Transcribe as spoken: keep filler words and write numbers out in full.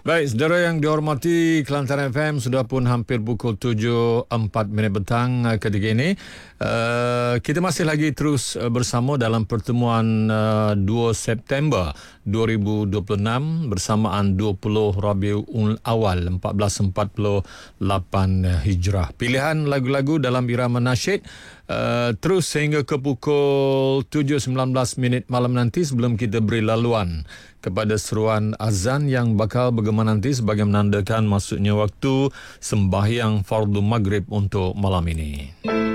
Baik, saudara yang dihormati, Kelantan F M sudah pun hampir pukul tujuh empat minit petang ketika ini. Uh, kita masih lagi terus uh, bersama dalam pertemuan uh, dua September dua ribu dua puluh enam bersamaan dua puluh Rabiul Awal seribu empat ratus empat puluh lapan Hijrah. Pilihan lagu-lagu dalam irama nasyid uh, terus sehingga ke pukul tujuh sembilan belas minit malam nanti sebelum kita beri laluan kepada seruan azan yang bakal bergema nanti sebagai menandakan masuknya waktu sembahyang fardu maghrib untuk malam ini.